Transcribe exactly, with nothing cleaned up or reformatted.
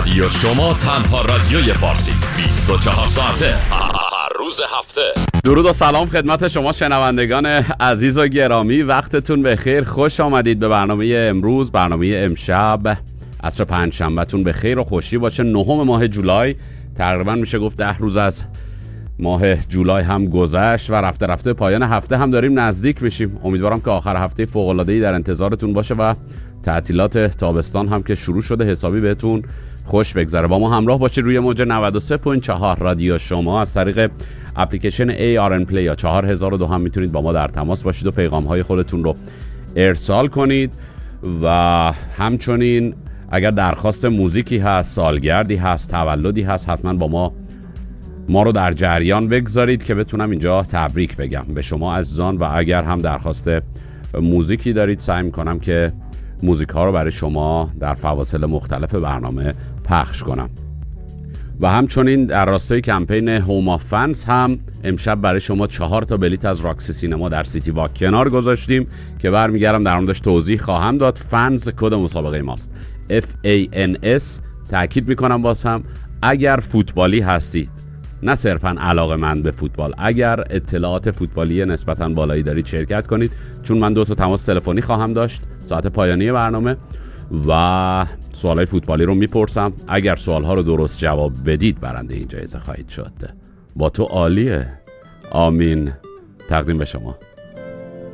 رادیو شما، تنها رادیوی فارسی، بیست و چهار ساعته هر روز هفته. درود و سلام خدمت شما شنوندگان عزیز و گرامی، وقتتون بخیر. خوش آمدید به برنامه امروز، برنامه امشب. عصر پنجشنبهتون بخیر و خوشی باشه. نهم ماه جولای، تقریبا میشه گفت ده روز از ماه جولای هم گذشت و رفته رفته پایان هفته هم داریم نزدیک میشیم. امیدوارم که آخر هفته فوق‌العاده‌ای در انتظارتون باشه و تعطیلات تابستان هم که شروع شده حسابی بهتون خوش بگذره. با ما همراه باشید روی موج نود و سه و چهار رادیو شما. از طریق اپلیکیشن ای آر ان پلی یا چهار هزار و دو هم میتونید با ما در تماس باشید و پیغام‌های خودتون رو ارسال کنید و همچنین اگر درخواست موزیکی هست، سالگردی هست، تولدی هست، حتما با ما ما رو در جریان بگذارید که بتونم اینجا تبریک بگم به شما عزیزان. و اگر هم درخواست موزیکی دارید، سعی میکنم که موزیک ها رو برای شما در فواصل مختلف برنامه پخش کنم. و همچنین در راستای کمپین هوم آف فنز هم امشب برای شما چهار تا بلیت از راکسی سینما در سیتی واک کنار گذاشتیم که برمیگردم در موردش توضیح خواهم داد. فنز کد مسابقه ماست، اف ای ان اس. تاکید میکنم باز هم اگر فوتبالی هستید، نه صرفا علاقه‌مند به فوتبال، اگر اطلاعات فوتبالی نسبتاً بالایی دارید شرکت کنید، چون من دو تا تماس تلفنی خواهم داشت ساعت پایانی برنامه و سوالای فوتبالی رو میپرسم. اگر سوالها رو درست جواب بدید برنده این جایزه خواهید شد. با تو عالیه. آمین. تقدیم به شما.